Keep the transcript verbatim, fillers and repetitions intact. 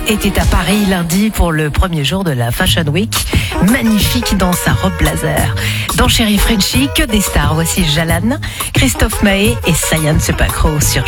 était à Paris lundi pour le premier jour de la Fashion Week. Magnifique dans sa robe blazer. Dans Chéri Frenchy, que des stars. Voici Jalan, Christophe Maé et Sayan Sepakro sur